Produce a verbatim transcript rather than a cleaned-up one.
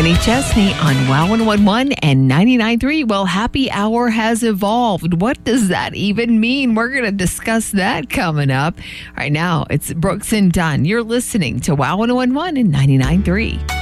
Kenny Chesney on Wow one oh one and ninety-nine point three. Well, happy hour has evolved. What does that even mean? We're going to discuss that coming up. Right now, it's Brooks and Dunn. You're listening to Wow one oh one and ninety-nine point three.